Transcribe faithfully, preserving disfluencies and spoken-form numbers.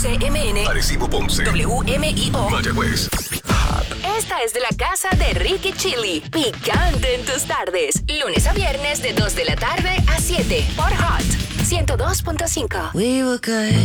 C M N, Arecibo Ponce, W M I O, Mayagüez. Esta es de la casa de Ricky Chili. Picante en tus tardes. Lunes a viernes de dos de la tarde a siete por Hot ciento dos punto cinco. We were good,